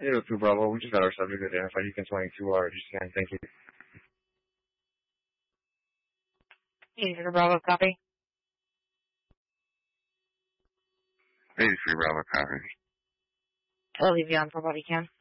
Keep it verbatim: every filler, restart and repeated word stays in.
Hey, two Bravo, we just got our subject identified. You can swing to our scan. Thank you. Hey, two Bravo, copy. Hey, three Bravo, copy. I'll leave you on for what you can.